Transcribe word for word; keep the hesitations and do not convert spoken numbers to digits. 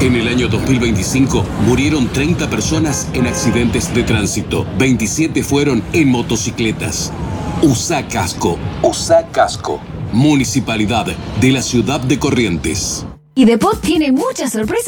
En el año dos mil veinticinco murieron treinta personas en accidentes de tránsito. veintisiete fueron en motocicletas. Usa casco. Usa casco. Municipalidad de la ciudad de Corrientes. Y Depot tiene muchas sorpresas